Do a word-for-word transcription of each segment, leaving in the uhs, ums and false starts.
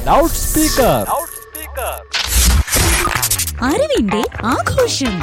Loud speaker. അറിവിന്റെ ആഘോഷം.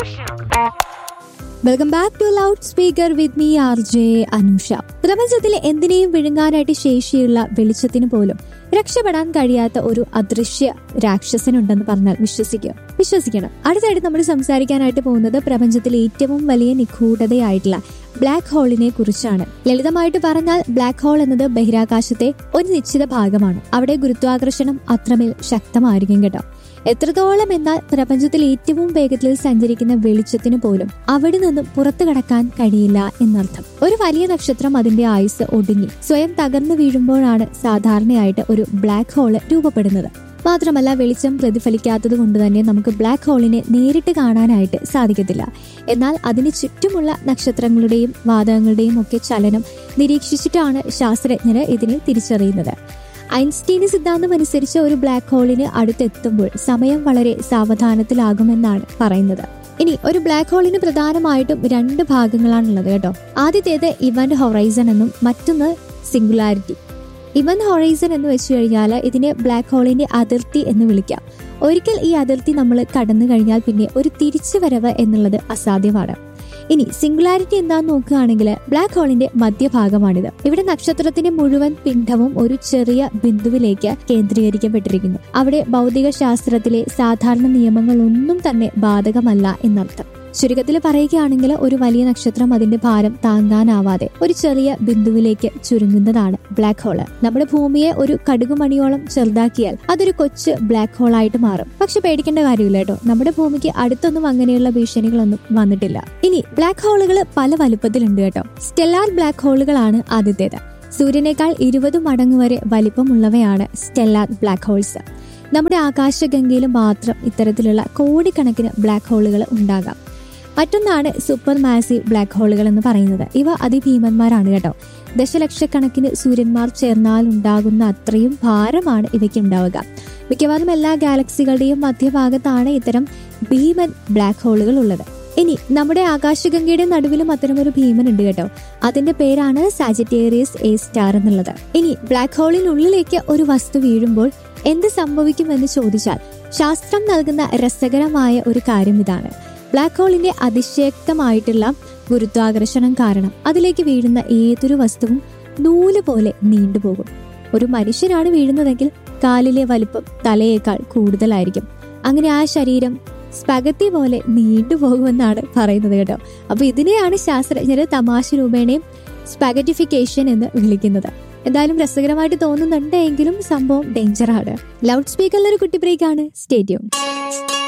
Welcome back to loud speaker with me R J Anusha. പ്രപഞ്ചത്തിലെ എന്തിനേയും വിഴുങ്ങാനായിട്ട് ശേഷിയുള്ള വെളിച്ചത്തിന് പോലും രക്ഷപ്പെടാൻ കഴിയാത്ത ഒരു അദൃശ്യ രാക്ഷസനുണ്ടെന്ന് പറഞ്ഞാൽ വിശ്വസിക്കുക വിശ്വസിക്കണം. അടുത്തായിട്ട് നമ്മൾ സംസാരിക്കാനായിട്ട് പോകുന്നത് പ്രപഞ്ചത്തിലെ ഏറ്റവും വലിയ നിഗൂഢതയായിട്ടുള്ള ബ്ലാക്ക് ഹോളിനെ കുറിച്ചാണ്. ലളിതമായിട്ട് പറഞ്ഞാൽ ബ്ലാക്ക് ഹോൾ എന്നത് ബഹിരാകാശത്തെ ഒരു നിശ്ചിത ഭാഗമാണ്. അവിടെ ഗുരുത്വാകർഷണം അത്രമേൽ ശക്തമായിരിക്കും കേട്ടോ. എത്രത്തോളം എന്നാൽ പ്രപഞ്ചത്തിൽ ഏറ്റവും വേഗത്തിൽ സഞ്ചരിക്കുന്ന വെളിച്ചത്തിന് പോലും അവിടെ നിന്നും പുറത്തു കടക്കാൻ കഴിയില്ല എന്നർത്ഥം. ഒരു വലിയ നക്ഷത്രം അതിന്റെ ആയുസ് ഒടുങ്ങി സ്വയം തകർന്നു വീഴുമ്പോഴാണ് സാധാരണയായിട്ട് ഒരു ബ്ലാക്ക് ഹോള് രൂപപ്പെടുന്നത്. മാത്രമല്ല, വെളിച്ചം പ്രതിഫലിക്കാത്തത് കൊണ്ട് തന്നെ നമുക്ക് ബ്ലാക്ക് ഹോളിനെ നേരിട്ട് കാണാനായിട്ട് സാധിക്കത്തില്ല. എന്നാൽ അതിന് ചുറ്റുമുള്ള നക്ഷത്രങ്ങളുടെയും വാതകങ്ങളുടെയും ഒക്കെ ചലനം നിരീക്ഷിച്ചിട്ടാണ് ശാസ്ത്രജ്ഞര് ഇതിനെ തിരിച്ചറിയുന്നത്. ഐൻസ്റ്റീന് സിദ്ധാന്തം അനുസരിച്ച് ഒരു ബ്ലാക്ക് ഹോളിന് അടുത്തെത്തുമ്പോൾ സമയം വളരെ സാവധാനത്തിലാകുമെന്നാണ് പറയുന്നത്. ഇനി ഒരു ബ്ലാക്ക് ഹോളിന് പ്രധാനമായിട്ടും രണ്ട് ഭാഗങ്ങളാണുള്ളത് കേട്ടോ. ആദ്യത്തേത് ഇവന്റ് ഹൊറൈസൺ എന്നും മറ്റൊന്ന് സിംഗുലാരിറ്റി. ഇവന്റ് ഹൊറൈസൺ എന്ന് വെച്ച് കഴിഞ്ഞാൽ ഇതിനെ ബ്ലാക്ക് ഹോളിന്റെ അതിർത്തി എന്ന് വിളിക്കാം. ഒരിക്കൽ ഈ അതിർത്തി നമ്മൾ കടന്നു കഴിഞ്ഞാൽ പിന്നെ ഒരു തിരിച്ചു വരവ് എന്നുള്ളത് അസാധ്യമാണ്. ഇനി സിംഗുലാരിറ്റി എന്താന്ന് നോക്കുകയാണെങ്കിൽ ബ്ലാക്ക് ഹോളിന്റെ മധ്യഭാഗമാണിത്. ഇവിടെ നക്ഷത്രത്തിന്റെ മുഴുവൻ പിണ്ഡവും ഒരു ചെറിയ ബിന്ദുവിലേക്ക് കേന്ദ്രീകരിക്കപ്പെട്ടിരിക്കുന്നു. അവിടെ ഭൗതിക ശാസ്ത്രത്തിലെ സാധാരണ നിയമങ്ങളൊന്നും തന്നെ ബാധകമല്ല എന്നർത്ഥം. ചുരുക്കത്തിൽ പറയുകയാണെങ്കിൽ ഒരു വലിയ നക്ഷത്രം അതിന്റെ ഭാരം താങ്ങാനാവാതെ ഒരു ചെറിയ ബിന്ദുവിലേക്ക് ചുരുങ്ങുന്നതാണ് ബ്ലാക്ക് ഹോള്. നമ്മുടെ ഭൂമിയെ ഒരു കടുകുമണിയോളം ചെറുതാക്കിയാൽ അതൊരു കൊച്ചു ബ്ലാക്ക് ഹോൾ ആയിട്ട് മാറും. പക്ഷെ പേടിക്കേണ്ട കാര്യമില്ല കേട്ടോ, നമ്മുടെ ഭൂമിക്ക് അടുത്തൊന്നും അങ്ങനെയുള്ള ഭീഷണികളൊന്നും വന്നിട്ടില്ല. ഇനി ബ്ലാക്ക് ഹോളുകൾ പല വലുപ്പത്തിലുണ്ട് കേട്ടോ. സ്റ്റെല്ലാർ ബ്ലാക്ക് ഹോളുകളാണ് ആദ്യത്തേത്. സൂര്യനേക്കാൾ ഇരുപത് മടങ്ങ് വരെ വലിപ്പമുള്ളവയാണ് സ്റ്റെല്ലാർ ബ്ലാക്ക് ഹോൾസ്. നമ്മുടെ ആകാശഗംഗയിൽ മാത്രം ഇത്തരത്തിലുള്ള കോടിക്കണക്കിന് ബ്ലാക്ക് ഹോളുകൾ ഉണ്ടാകാം. മറ്റൊന്നാണ് സൂപ്പർ മാസീവ് ബ്ലാക്ക് ഹോളുകൾ എന്ന് പറയുന്നത്. ഇവ അതിഭീമന്മാരാണ് കേട്ടോ. ദശലക്ഷക്കണക്കിന് സൂര്യന്മാർ ചേർന്നാൽ ഉണ്ടാകുന്ന അത്രയും ഭാരമാണ് ഇവയ്ക്ക് ഉണ്ടാവുക. മിക്കവാറും എല്ലാ ഗാലക്സികളുടെയും മധ്യഭാഗത്താണ് ഇത്തരം ഭീമൻ ബ്ലാക്ക് ഹോളുകൾ ഉള്ളത്. ഇനി നമ്മുടെ ആകാശഗംഗയുടെ നടുവിലും അത്തരമൊരു ഭീമൻ ഉണ്ട് കേട്ടോ. അതിന്റെ പേരാണ് സാജിറ്റേറിയസ് എ സ്റ്റാർ എന്നുള്ളത്. ഇനി ബ്ലാക്ക് ഹോളിനുള്ളിലേക്ക് ഒരു വസ്തു വീഴുമ്പോൾ എന്ത് സംഭവിക്കുമെന്ന് ചോദിച്ചാൽ ശാസ്ത്രം നൽകുന്ന രസകരമായ ഒരു കാര്യം ഇതാണ്. ബ്ലാക്ക് ഹോളിന്റെ അതിശക്തമായിട്ടുള്ള ഗുരുത്വാകർഷണം കാരണം അതിലേക്ക് വീഴുന്ന ഏതൊരു വസ്തുവും നൂല് പോലെ നീണ്ടുപോകും. ഒരു മനുഷ്യനാണ് വീഴുന്നതെങ്കിൽ കാലിലെ വലിപ്പം തലയേക്കാൾ കൂടുതലായിരിക്കും. അങ്ങനെ ആ ശരീരം സ്പഗത്തി പോലെ നീണ്ടുപോകുമെന്നാണ് പറയുന്നത് കേട്ടോ. അപ്പൊ ഇതിനെയാണ് ശാസ്ത്രജ്ഞര് തമാശ രൂപേണയും സ്പഗറ്റിഫിക്കേഷൻ എന്ന് വിളിക്കുന്നത്. എന്തായാലും രസകരമായിട്ട് തോന്നുന്നുണ്ടെങ്കിലും സംഭവം ഡേഞ്ചറാണ്. ലൗഡ് സ്പീക്കറിലൊരു കുട്ടി ബ്രേക്കാണ്. Stay tune.